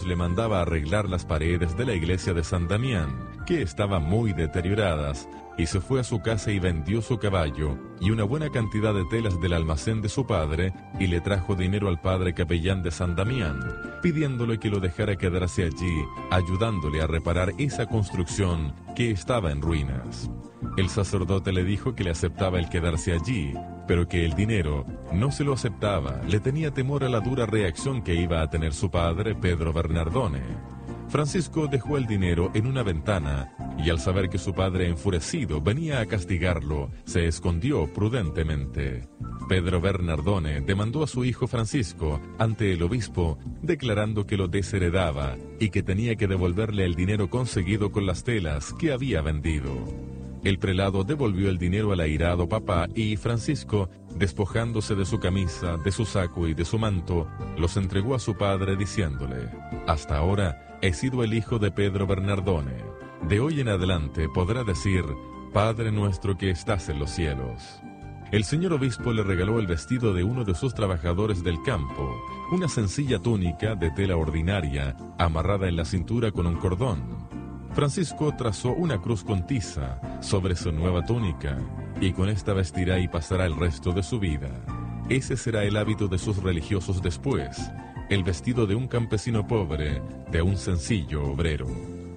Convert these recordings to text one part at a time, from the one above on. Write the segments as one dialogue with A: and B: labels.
A: le mandaba arreglar las paredes de la iglesia de San Damián, que estaban muy deterioradas, y se fue a su casa y vendió su caballo y una buena cantidad de telas del almacén de su padre, y le trajo dinero al padre capellán de San Damián, pidiéndole que lo dejara quedarse allí, ayudándole a reparar esa construcción que estaba en ruinas. El sacerdote le dijo que le aceptaba el quedarse allí, pero que el dinero no se lo aceptaba, le tenía temor a la dura reacción que iba a tener su padre, Pedro Bernardone. Francisco dejó el dinero en una ventana, y al saber que su padre enfurecido venía a castigarlo, se escondió prudentemente. Pedro Bernardone demandó a su hijo Francisco ante el obispo, declarando que lo desheredaba y que tenía que devolverle el dinero conseguido con las telas que había vendido. El prelado devolvió el dinero al airado papá, y Francisco, despojándose de su camisa, de su saco y de su manto, los entregó a su padre diciéndole: «Hasta ahora he sido el hijo de Pedro Bernardone. De hoy en adelante podrá decir: Padre nuestro que estás en los cielos». El señor obispo le regaló el vestido de uno de sus trabajadores del campo, una sencilla túnica de tela ordinaria, amarrada en la cintura con un cordón. Francisco trazó una cruz con tiza sobre su nueva túnica, y con esta vestirá y pasará el resto de su vida. Ese será el hábito de sus religiosos después, el vestido de un campesino pobre, de un sencillo obrero.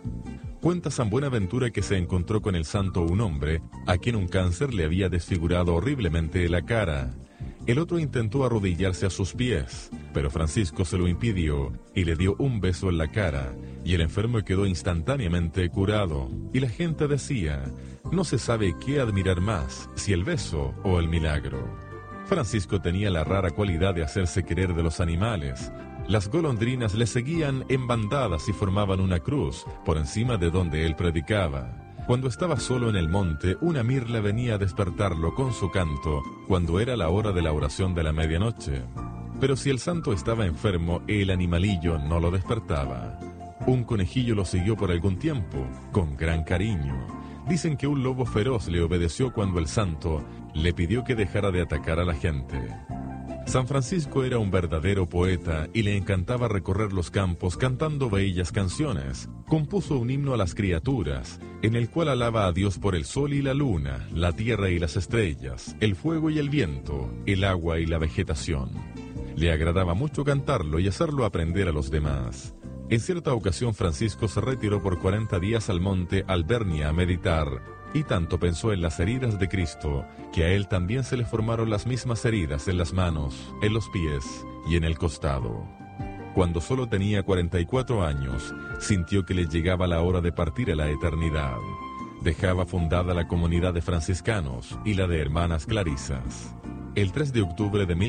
A: Cuenta San Buenaventura que se encontró con el santo un hombre a quien un cáncer le había desfigurado horriblemente la cara. El otro intentó arrodillarse a sus pies, pero Francisco se lo impidió y le dio un beso en la cara, y el enfermo quedó instantáneamente curado. Y la gente decía: no se sabe qué admirar más, si el beso o el milagro. Francisco tenía la rara cualidad de hacerse querer de los animales. Las golondrinas le seguían en bandadas y formaban una cruz por encima de donde él predicaba. Cuando estaba solo en el monte, una mirla venía a despertarlo con su canto cuando era la hora de la oración de la medianoche. Pero si el santo estaba enfermo, el animalillo no lo despertaba. Un conejillo lo siguió por algún tiempo, con gran cariño. Dicen que un lobo feroz le obedeció cuando el santo le pidió que dejara de atacar a la gente. San Francisco era un verdadero poeta y le encantaba recorrer los campos cantando bellas canciones. Compuso un himno a las criaturas, en el cual alaba a Dios por el sol y la luna, la tierra y las estrellas, el fuego y el viento, el agua y la vegetación. Le agradaba mucho cantarlo y hacerlo aprender a los demás. En cierta ocasión Francisco se retiró por 40 días al monte Albernia a meditar, y tanto pensó en las heridas de Cristo, que a él también se le formaron las mismas heridas en las manos, en los pies y en el costado. Cuando solo tenía 44 años, sintió que le llegaba la hora de partir a la eternidad. Dejaba fundada la comunidad de franciscanos y la de hermanas clarisas. El 3 de octubre de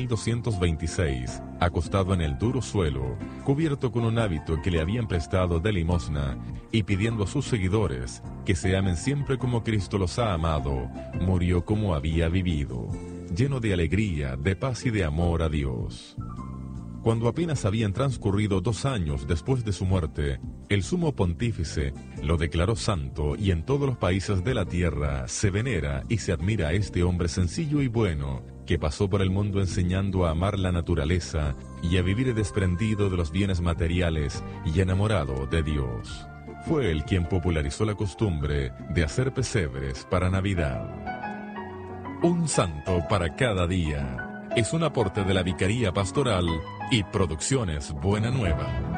A: 1226, acostado en el duro suelo, cubierto con un hábito que le habían prestado de limosna, y pidiendo a sus seguidores que se amen siempre como Cristo los ha amado, murió como había vivido, lleno de alegría, de paz y de amor a Dios. Cuando apenas habían transcurrido 2 años después de su muerte, el sumo pontífice lo declaró santo, y en todos los países de la tierra se venera y se admira a este hombre sencillo y bueno, que pasó por el mundo enseñando a amar la naturaleza y a vivir desprendido de los bienes materiales y enamorado de Dios. Fue él quien popularizó la costumbre de hacer pesebres para Navidad. Un santo para cada día es un aporte de la Vicaría Pastoral y Producciones Buena Nueva.